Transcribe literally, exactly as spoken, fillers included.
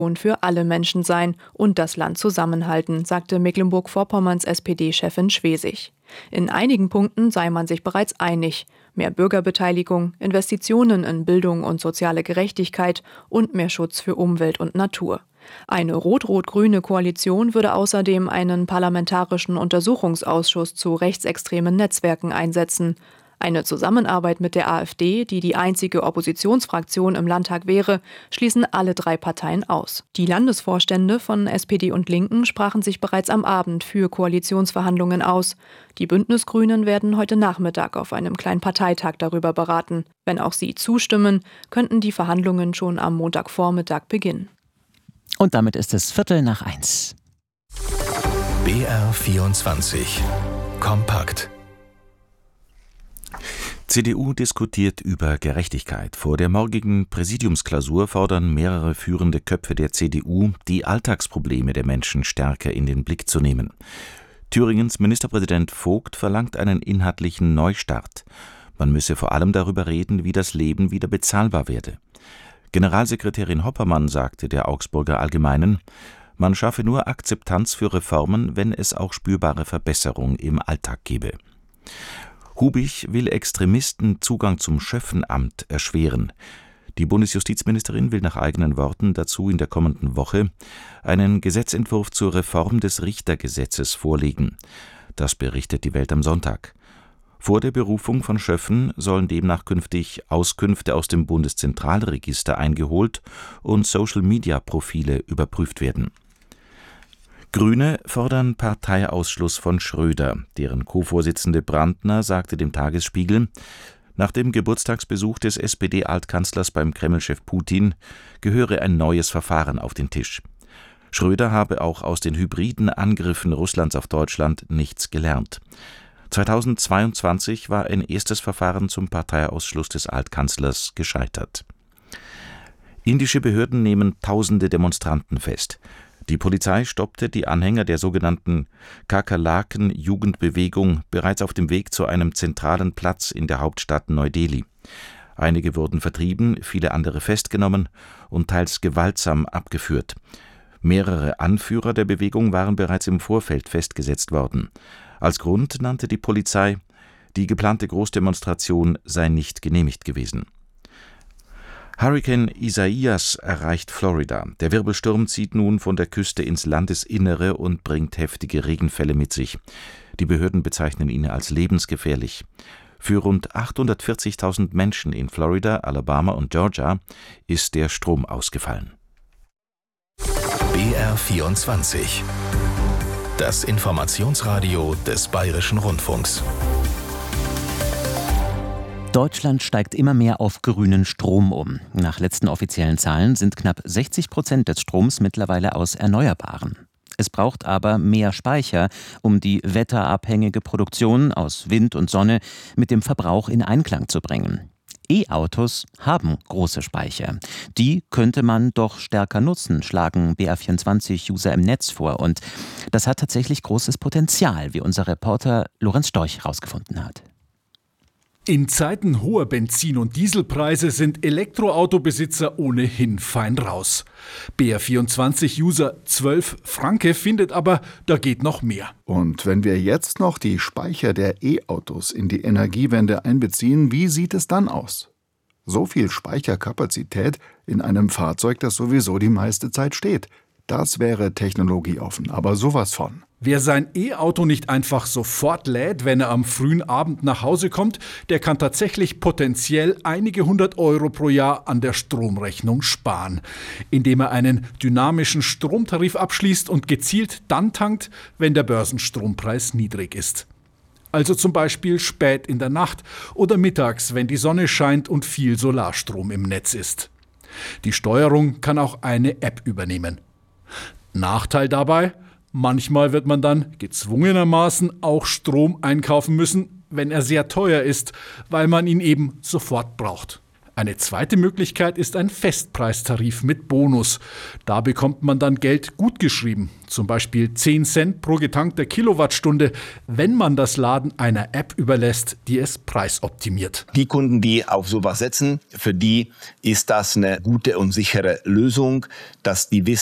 für alle Menschen sein und das Land zusammenhalten, sagte Mecklenburg-Vorpommerns S P D-Chefin Schwesig. In einigen Punkten sei man sich bereits einig. Mehr Bürgerbeteiligung, Investitionen in Bildung und soziale Gerechtigkeit und mehr Schutz für Umwelt und Natur. Eine rot-rot-grüne Koalition würde außerdem einen parlamentarischen Untersuchungsausschuss zu rechtsextremen Netzwerken einsetzen. Eine Zusammenarbeit mit der AfD, die die einzige Oppositionsfraktion im Landtag wäre, schließen alle drei Parteien aus. Die Landesvorstände von S P D und Linken sprachen sich bereits am Abend für Koalitionsverhandlungen aus. Die Bündnisgrünen werden heute Nachmittag auf einem kleinen Parteitag darüber beraten. Wenn auch sie zustimmen, könnten die Verhandlungen schon am Montagvormittag beginnen. Und damit ist es Viertel nach eins. B R vierundzwanzig. Kompakt. C D U diskutiert über Gerechtigkeit. Vor der morgigen Präsidiumsklausur fordern mehrere führende Köpfe der C D U, die Alltagsprobleme der Menschen stärker in den Blick zu nehmen. Thüringens Ministerpräsident Vogt verlangt einen inhaltlichen Neustart. Man müsse vor allem darüber reden, wie das Leben wieder bezahlbar werde. Generalsekretärin Hoppermann sagte der Augsburger Allgemeinen, man schaffe nur Akzeptanz für Reformen, wenn es auch spürbare Verbesserung im Alltag gebe. Hubich will Extremisten Zugang zum Schöffenamt erschweren. Die Bundesjustizministerin will nach eigenen Worten dazu in der kommenden Woche einen Gesetzentwurf zur Reform des Richtergesetzes vorlegen. Das berichtet die Welt am Sonntag. Vor der Berufung von Schöffen sollen demnach künftig Auskünfte aus dem Bundeszentralregister eingeholt und Social-Media-Profile überprüft werden. Grüne fordern Parteiausschluss von Schröder. Deren Co-Vorsitzende Brandner sagte dem Tagesspiegel, nach dem Geburtstagsbesuch des S P D-Altkanzlers beim Kreml-Chef Putin gehöre ein neues Verfahren auf den Tisch. Schröder habe auch aus den hybriden Angriffen Russlands auf Deutschland nichts gelernt. zweitausendzweiundzwanzig war ein erstes Verfahren zum Parteiausschluss des Altkanzlers gescheitert. Indische Behörden nehmen tausende Demonstranten fest. Die Polizei stoppte die Anhänger der sogenannten Kakerlaken-Jugendbewegung bereits auf dem Weg zu einem zentralen Platz in der Hauptstadt Neu-Delhi. Einige wurden vertrieben, viele andere festgenommen und teils gewaltsam abgeführt. Mehrere Anführer der Bewegung waren bereits im Vorfeld festgesetzt worden. Als Grund nannte die Polizei, die geplante Großdemonstration sei nicht genehmigt gewesen. Hurrikan Isaias erreicht Florida. Der Wirbelsturm zieht nun von der Küste ins Landesinnere und bringt heftige Regenfälle mit sich. Die Behörden bezeichnen ihn als lebensgefährlich. Für rund achthundertvierzigtausend Menschen in Florida, Alabama und Georgia ist der Strom ausgefallen. B R vierundzwanzig. Das Informationsradio des Bayerischen Rundfunks. Deutschland steigt immer mehr auf grünen Strom um. Nach letzten offiziellen Zahlen sind knapp sechzig Prozent des Stroms mittlerweile aus Erneuerbaren. Es braucht aber mehr Speicher, um die wetterabhängige Produktion aus Wind und Sonne mit dem Verbrauch in Einklang zu bringen. E-Autos haben große Speicher. Die könnte man doch stärker nutzen, schlagen B R vierundzwanzig-User im Netz vor. Und das hat tatsächlich großes Potenzial, wie unser Reporter Lorenz Storch herausgefunden hat. In Zeiten hoher Benzin- und Dieselpreise sind Elektroautobesitzer ohnehin fein raus. B R vierundzwanzig-User zwölf Franke findet aber, da geht noch mehr. Und wenn wir jetzt noch die Speicher der E-Autos in die Energiewende einbeziehen, wie sieht es dann aus? So viel Speicherkapazität in einem Fahrzeug, das sowieso die meiste Zeit steht. Das wäre technologieoffen, aber sowas von. Wer sein E-Auto nicht einfach sofort lädt, wenn er am frühen Abend nach Hause kommt, der kann tatsächlich potenziell einige hundert Euro pro Jahr an der Stromrechnung sparen, indem er einen dynamischen Stromtarif abschließt und gezielt dann tankt, wenn der Börsenstrompreis niedrig ist. Also zum Beispiel spät in der Nacht oder mittags, wenn die Sonne scheint und viel Solarstrom im Netz ist. Die Steuerung kann auch eine App übernehmen. Nachteil dabei: manchmal wird man dann gezwungenermaßen auch Strom einkaufen müssen, wenn er sehr teuer ist, weil man ihn eben sofort braucht. Eine zweite Möglichkeit ist ein Festpreistarif mit Bonus. Da bekommt man dann Geld gutgeschrieben, zum Beispiel zehn Cent pro getankter Kilowattstunde, wenn man das Laden einer App überlässt, die es preisoptimiert. Die Kunden, die auf sowas setzen, für die ist das eine gute und sichere Lösung, dass die wissen,